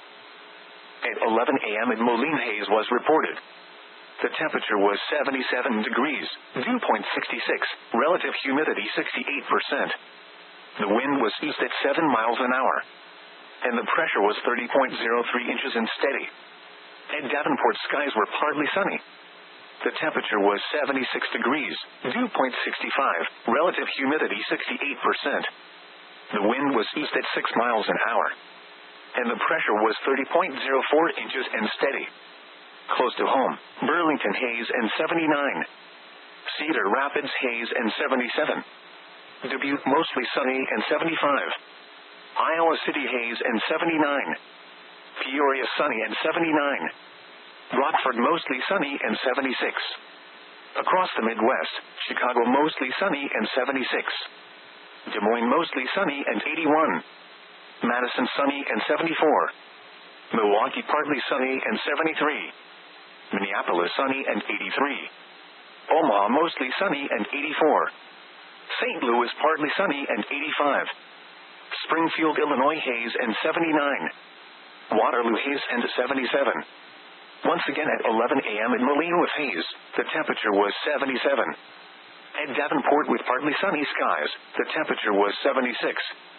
At eleven a m in Moline, haze was reported. The temperature was seventy-seven degrees, dew point sixty-six, relative humidity sixty-eight percent. The wind was east at seven miles an hour. And the pressure was thirty point zero three inches and steady. At Davenport, skies were partly sunny. The temperature was seventy-six degrees, dew point sixty-five, relative humidity sixty-eight percent. The wind was east at six miles an hour. And the pressure was thirty point zero four inches and steady. Close to home, Burlington, haze and seventy-nine. Cedar Rapids, haze and seventy-seven. Dubuque, mostly sunny and seventy-five. Iowa City, haze and seventy-nine. Peoria, sunny and seventy-nine. Rockford, mostly sunny and seventy-six. Across the Midwest, Chicago, mostly sunny and seventy-six. Des Moines, mostly sunny and eighty-one. Madison, sunny and seventy-four. Milwaukee, partly sunny and seventy-three. Minneapolis, sunny and eighty-three. Omaha, mostly sunny and eighty-four. Saint Louis, partly sunny and eighty-five. Springfield, Illinois, haze and seventy-nine. Waterloo, haze and seventy-seven. Once again at eleven a m in Moline with haze, the temperature was seventy-seven. At Davenport with partly sunny skies, the temperature was seventy-six.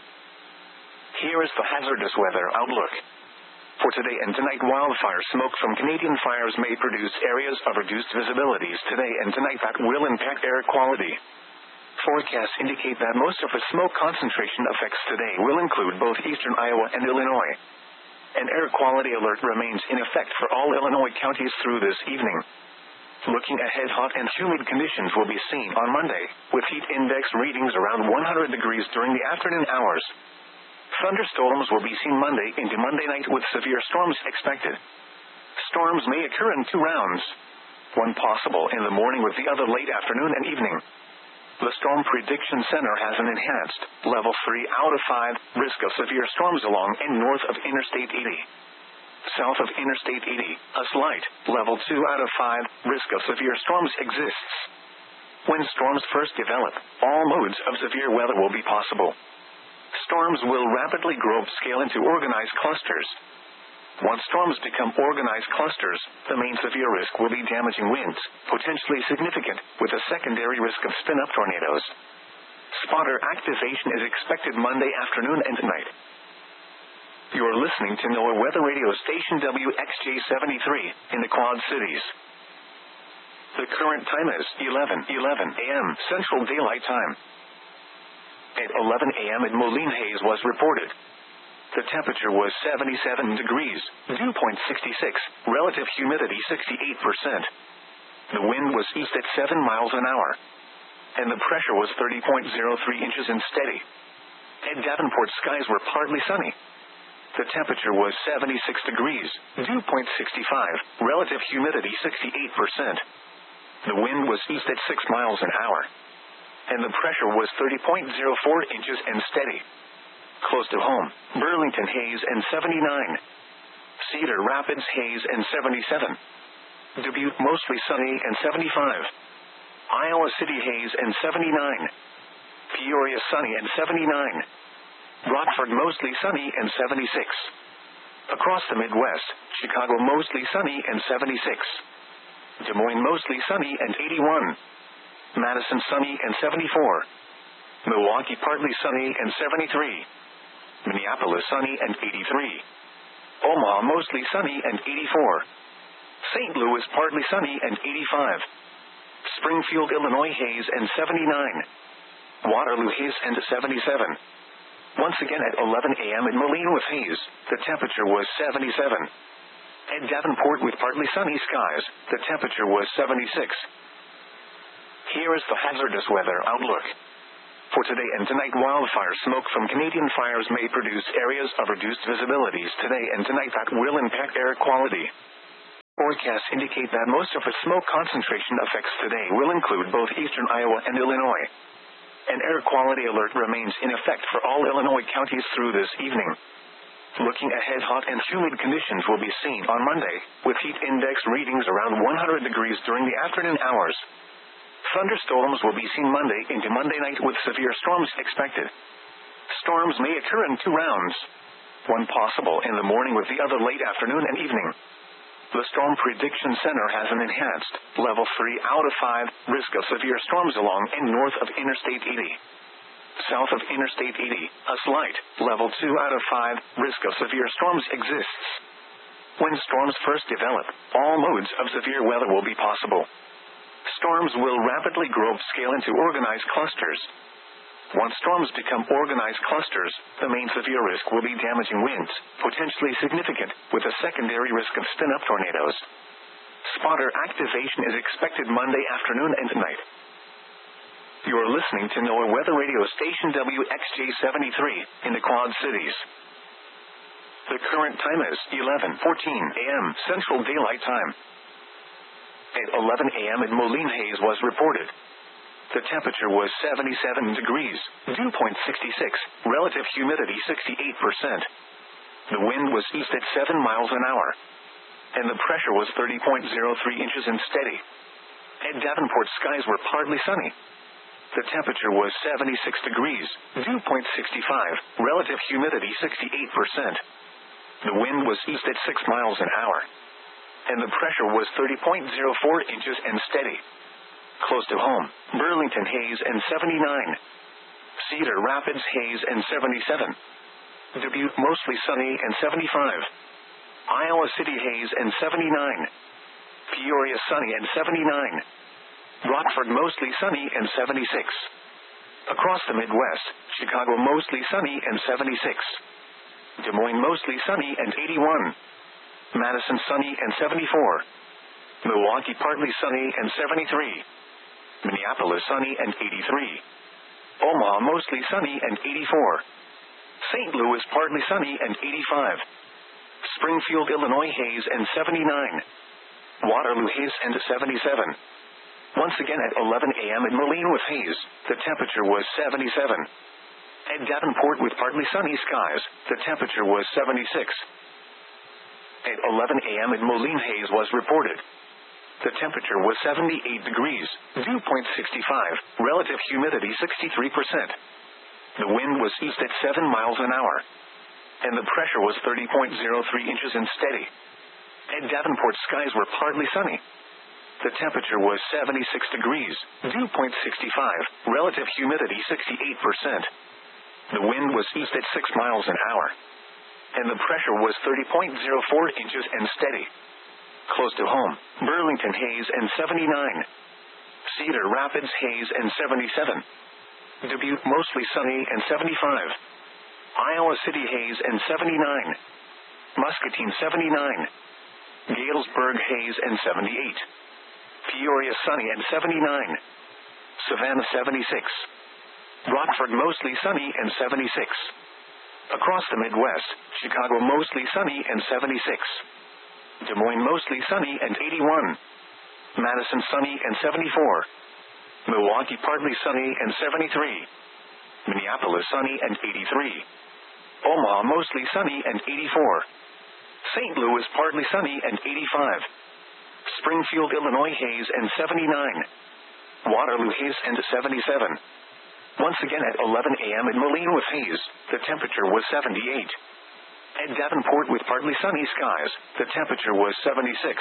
Here is the hazardous weather outlook. For today and tonight, wildfire smoke from Canadian fires may produce areas of reduced visibilities today and tonight that will impact air quality. Forecasts indicate that most of the smoke concentration effects today will include both eastern Iowa and Illinois. An air quality alert remains in effect for all Illinois counties through this evening. Looking ahead, hot and humid conditions will be seen on Monday, with heat index readings around one hundred degrees during the afternoon hours. Thunderstorms will be seen Monday into Monday night with severe storms expected. Storms may occur in two rounds. One possible in the morning with the other late afternoon and evening. The Storm Prediction Center has an enhanced, level three out of five, risk of severe storms along and north of Interstate eighty. South of Interstate eighty, a slight, level two out of five, risk of severe storms exists. When storms first develop, all modes of severe weather will be possible. Storms will rapidly grow upscale into organized clusters. Once storms become organized clusters, the main severe risk will be damaging winds, potentially significant, with a secondary risk of spin-up tornadoes. Spotter activation is expected Monday afternoon and night. You are listening to NOAA Weather Radio Station W X J seventy-three in the Quad Cities. The current time is eleven eleven a m Central Daylight Time. At eleven a m in Moline, haze was reported. The temperature was seventy-seven degrees, dew point sixty-six, relative humidity sixty-eight percent. The wind was east at seven miles an hour. And the pressure was thirty point zero three inches and steady. At Davenport, skies were partly sunny. The temperature was seventy-six degrees, dew point sixty-five, relative humidity sixty-eight percent. The wind was east at six miles an hour. And the pressure was thirty point zero four inches and steady. Close to home, Burlington, haze and seventy-nine. Cedar Rapids, haze and seventy-seven. Dubuque, mostly sunny and seventy-five. Iowa City, haze and seventy-nine. Peoria, sunny and seventy-nine. Rockford, mostly sunny and seventy-six. Across the Midwest, Chicago, mostly sunny and seventy-six. Des Moines, mostly sunny and eighty-one. Madison, sunny and seventy-four. Milwaukee, partly sunny and seventy-three. Minneapolis, sunny and eighty-three. Omaha, mostly sunny and eighty-four. Saint Louis, partly sunny and eighty-five. Springfield, Illinois, haze and seventy-nine. Waterloo, haze and seventy-seven. Once again at eleven a m in Moline with haze, the temperature was seventy-seven. At Davenport with partly sunny skies, the temperature was seventy-six. Here is the hazardous weather outlook. For today and tonight, wildfire smoke from Canadian fires may produce areas of reduced visibilities today and tonight that will impact air quality. For Forecasts indicate that most of the smoke concentration effects today will include both eastern Iowa and Illinois. An air quality alert remains in effect for all Illinois counties through this evening. Looking ahead, hot and humid conditions will be seen on Monday, with heat index readings around one hundred degrees during the afternoon hours. Thunderstorms will be seen Monday into Monday night with severe storms expected. Storms may occur in two rounds. One possible in the morning with the other late afternoon and evening. The Storm Prediction Center has an enhanced, level three out of five, risk of severe storms along and north of Interstate eighty. South of Interstate eighty, a slight, level two out of five, risk of severe storms exists. When storms first develop, all modes of severe weather will be possible. Storms will rapidly grow upscale into organized clusters. Once storms become organized clusters, the main severe risk will be damaging winds, potentially significant, with a secondary risk of spin-up tornadoes. Spotter activation is expected Monday afternoon and tonight. You are listening to NOAA Weather Radio Station W X J seventy-three, in the Quad Cities. The current time is eleven fourteen a m Central Daylight Time. At eleven a m in Moline, haze was reported. The temperature was seventy-seven degrees, dew point sixty-six, relative humidity sixty-eight percent. The wind was east at seven miles an hour. And the pressure was thirty point zero three inches and steady. At Davenport, skies were partly sunny. The temperature was seventy-six degrees, dew point sixty-five, relative humidity sixty-eight percent. The wind was east at six miles an hour. And the pressure was thirty point zero four inches and steady. Close to home, Burlington, haze and seventy-nine. Cedar Rapids, haze and seventy-seven. Dubuque, mostly sunny and seventy-five. Iowa City, haze and seventy-nine. Peoria, sunny and seventy-nine. Rockford, mostly sunny and seventy-six. Across the Midwest, Chicago, mostly sunny and seventy-six. Des Moines, mostly sunny and eighty-one. Madison, sunny and seventy-four. Milwaukee, partly sunny and seventy-three. Minneapolis, sunny and eighty-three. Omaha, mostly sunny and eighty-four. Saint Louis, partly sunny and eighty-five. Springfield, Illinois, haze and seventy-nine. Waterloo, haze and seventy-seven. Once again at eleven a m in Moline with haze, the temperature was seventy-seven. At Davenport with partly sunny skies, the temperature was seventy-six. At eleven a m in Moline, haze was reported. The temperature was seventy-eight degrees, dew point sixty-five, relative humidity sixty-three percent. The wind was east at seven miles an hour. And the pressure was thirty point zero three inches and steady. At Davenport, skies were partly sunny. The temperature was seventy-six degrees, dew point sixty-five, relative humidity sixty-eight percent. The wind was east at six miles an hour. And the pressure was thirty point zero four inches and steady. Close to home, Burlington, haze and seventy-nine. Cedar Rapids, haze and seventy-seven. Dubuque, mostly sunny and seventy-five. Iowa City, haze and seventy-nine. Muscatine, seventy-nine. Galesburg, haze and seventy-eight. Peoria, sunny and seventy-nine. Savannah, seventy-six. Rockford, mostly sunny and seventy-six. Across the Midwest, Chicago, mostly sunny and seventy-six. Des Moines, mostly sunny and eighty-one. Madison, sunny and seventy-four. Milwaukee, partly sunny and seventy-three. Minneapolis, sunny and eighty-three. Omaha, mostly sunny and eighty-four. Saint Louis, partly sunny and eighty-five. Springfield, Illinois, haze and seventy-nine. Waterloo, haze and seventy-seven. Once again at eleven a m in Moline with haze, the temperature was seventy-eight. At Davenport with partly sunny skies, the temperature was seventy-six.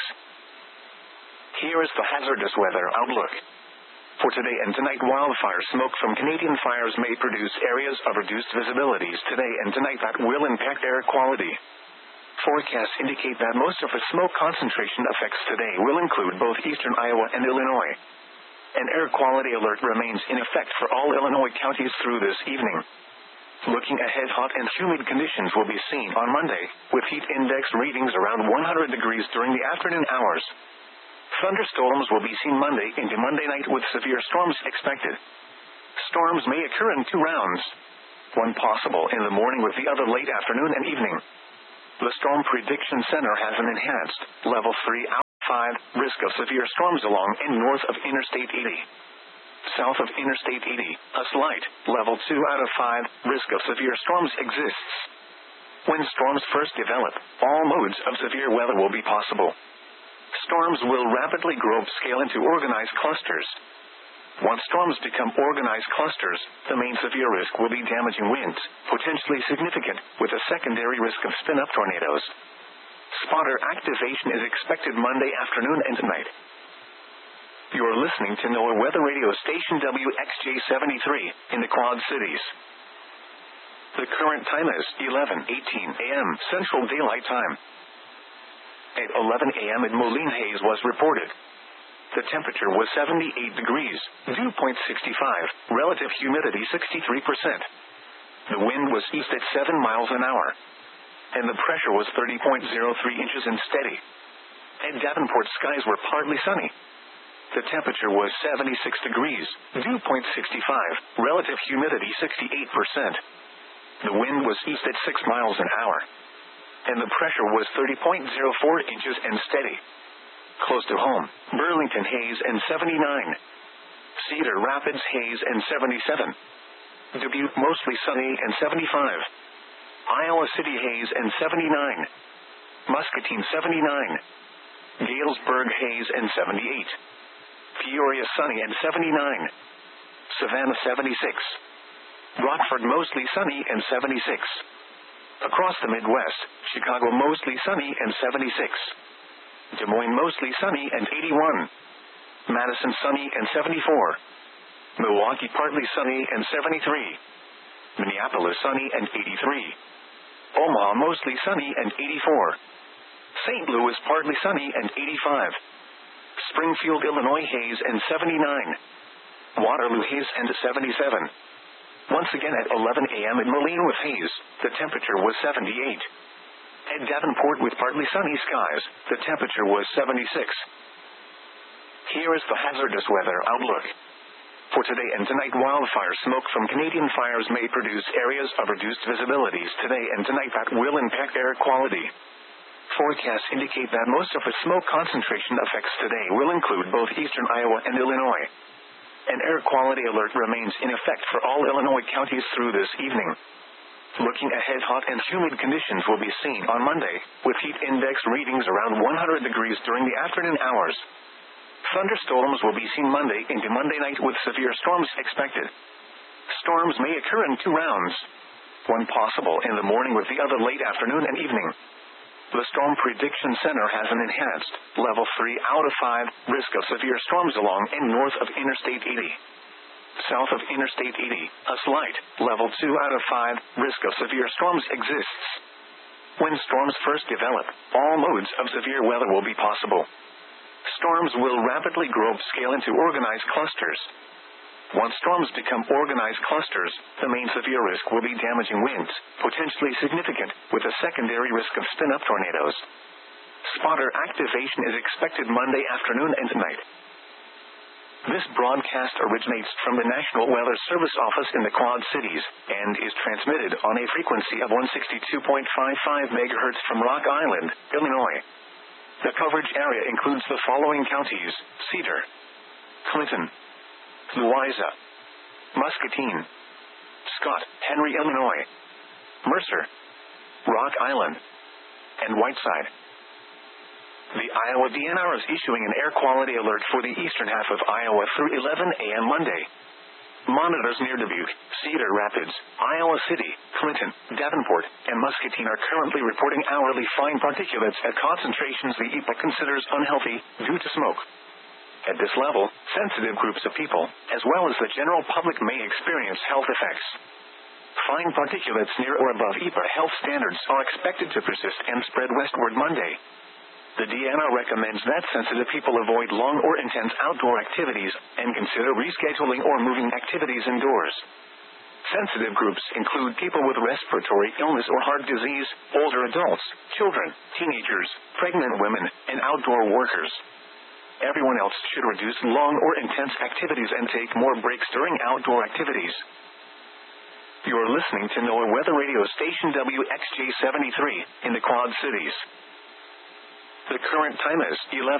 Here is the hazardous weather outlook. For today and tonight, wildfire smoke from Canadian fires may produce areas of reduced visibilities today and tonight that will impact air quality. Forecasts indicate that most of the smoke concentration effects today will include both eastern Iowa and Illinois. An air quality alert remains in effect for all Illinois counties through this evening. Looking ahead, hot and humid conditions will be seen on Monday, with heat index readings around one hundred degrees during the afternoon hours. Thunderstorms will be seen Monday into Monday night with severe storms expected. Storms may occur in two rounds. One possible in the morning with the other late afternoon and evening. The Storm Prediction Center has an enhanced, level three out five, risk of severe storms along and north of Interstate eighty. South of Interstate eighty, a slight, level two out of five, risk of severe storms exists. When storms first develop, all modes of severe weather will be possible. Storms will rapidly grow upscale into organized clusters. Once storms become organized clusters, the main severe risk will be damaging winds, potentially significant, with a secondary risk of spin-up tornadoes. Spotter activation is expected Monday afternoon and tonight. You're listening to NOAA Weather Radio Station W X J seventy-three, in the Quad Cities. The current time is eleven eighteen a m Central Daylight Time. At eleven a m in Moline, haze was reported. The temperature was seventy-eight degrees, dew point sixty-five, relative humidity sixty-three percent. The wind was east at seven miles an hour. And the pressure was thirty point zero three inches and steady. At Davenport, skies were partly sunny. The temperature was seventy-six degrees, dew point sixty-five, relative humidity sixty-eight percent. The wind was east at six miles an hour. And the pressure was thirty point zero four inches and steady. Close to home, Burlington, haze and seventy-nine. Cedar Rapids, haze and seventy-seven. Dubuque, mostly sunny and seventy-five. Iowa City, haze and seventy-nine. Muscatine, seventy-nine. Galesburg, haze and seventy-eight. Peoria, sunny and seventy-nine. Savannah, seventy-six. Rockford, mostly sunny and seventy-six. Across the Midwest, Chicago, mostly sunny and seventy-six. Des Moines, mostly sunny and eighty-one. Madison, sunny and seventy-four. Milwaukee, partly sunny and seventy-three. Minneapolis, sunny and eighty-three. Omaha, mostly sunny and eighty-four. Saint Louis, partly sunny and eighty-five. Springfield, Illinois, haze and seventy-nine. Waterloo, haze and seventy-seven. Once again at eleven a m in Moline with haze, the temperature was seventy-eight. At Davenport with partly sunny skies, the temperature was seventy-six. Here is the hazardous weather outlook. For today and tonight, wildfire smoke from Canadian fires may produce areas of reduced visibilities today and tonight that will impact air quality. Forecasts indicate that most of the smoke concentration effects today will include both eastern Iowa and Illinois. An air quality alert remains in effect for all Illinois counties through this evening. Looking ahead, hot and humid conditions will be seen on Monday, with heat index readings around one hundred degrees during the afternoon hours. Thunderstorms will be seen Monday into Monday night with severe storms expected. Storms may occur in two rounds. One possible in the morning with the other late afternoon and evening. The Storm Prediction Center has an enhanced, level three out of five, risk of severe storms along and north of Interstate eighty. South of Interstate eighty, a slight, level two out of five, risk of severe storms exists. When storms first develop, all modes of severe weather will be possible. Storms will rapidly grow upscale into organized clusters. Once storms become organized clusters, the main severe risk will be damaging winds, potentially significant, with a secondary risk of spin-up tornadoes. Spotter activation is expected Monday afternoon and tonight. This broadcast originates from the National Weather Service Office in the Quad Cities, and is transmitted on a frequency of one sixty-two point five five megahertz from Rock Island, Illinois. The coverage area includes the following counties: Cedar, Clinton, Louisa, Muscatine, Scott, Henry, Illinois, Mercer, Rock Island, and Whiteside. The Iowa D N R is issuing an air quality alert for the eastern half of Iowa through eleven a m Monday. Monitors near Dubuque, Cedar Rapids, Iowa City, Clinton, Davenport, and Muscatine are currently reporting hourly fine particulates at concentrations the E P A considers unhealthy due to smoke. At this level, sensitive groups of people, as well as the general public, may experience health effects. Fine particulates near or above E P A health standards are expected to persist and spread westward Monday. The D N R recommends that sensitive people avoid long or intense outdoor activities, and consider rescheduling or moving activities indoors. Sensitive groups include people with respiratory illness or heart disease, older adults, children, teenagers, pregnant women, and outdoor workers. Everyone else should reduce long or intense activities and take more breaks during outdoor activities. You are listening to NOAA Weather Radio Station W X J seventy-three, in the Quad Cities. The current time is eleven